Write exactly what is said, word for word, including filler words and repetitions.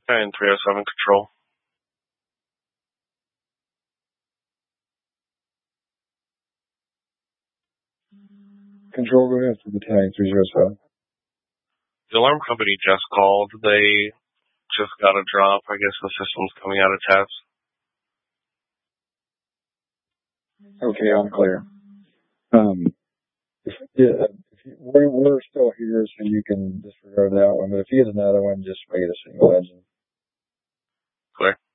And three oh seven Control. Control, go ahead for Battalion three oh seven. The alarm company just called. They just got a drop. I guess the system's coming out of test. Okay, I'm clear. Um, if, yeah, if you, we're, we're still here, so you can disregard that one. But if you get another one, just make it a single engine. Clear.